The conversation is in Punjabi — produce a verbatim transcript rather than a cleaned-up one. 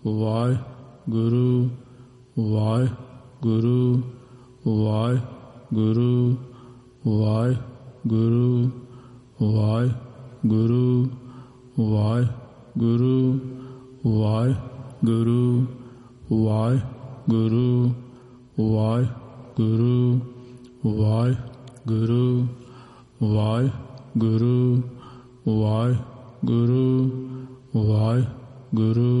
ਵਾਹਿਗੁਰੂ ਵਾਹਿਗੁਰੂ ਵਾਹਿਗੁਰੂ ਵਾਹਿਗੁਰੂ ਵਾਹਿਗੁਰੂ ਵਾਹਿਗੁਰੂ ਵਾਹਿਗੁਰੂ ਵਾਹਿਗੁਰੂ ਵਾਹਿਗੁਰੂ ਵਾਹਿਗੁਰੂ ਵਾਹਿਗੁਰੂ ਵਾਹਿਗੁਰੂ ਵਾਹਿਗੁਰੂ